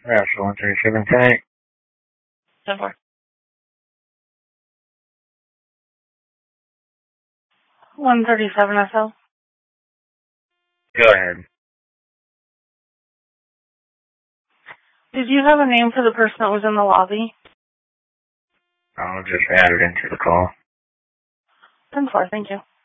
Yeah, so 137 tank. 10-4. 137 SL. Go ahead. Did you have a name for the person that was in the lobby? I'll just add it into the call. 10-4, thank you.